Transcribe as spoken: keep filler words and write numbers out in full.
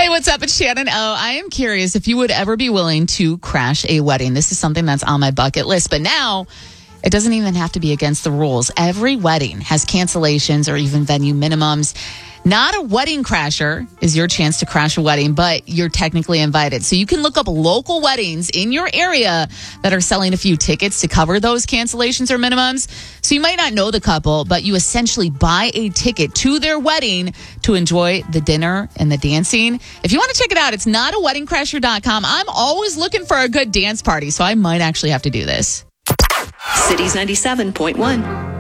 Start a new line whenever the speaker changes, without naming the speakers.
Hey, what's up? It's Shannon O. I am curious if you would ever be willing to crash a wedding. This is something that's on my bucket list, but now it doesn't even have to be against the rules. Every wedding has cancellations or even venue minimums. Not a wedding crasher is your chance to crash a wedding, but you're technically invited. So you can look up local weddings in your area that are selling a few tickets to cover those cancellations or minimums. So you might not know the couple, but you essentially buy a ticket to their wedding to enjoy the dinner and the dancing. If you want to check it out, it's not a wedding crasher dot com. I'm always looking for a good dance party, so I might actually have to do this.
Cities ninety-seven point one.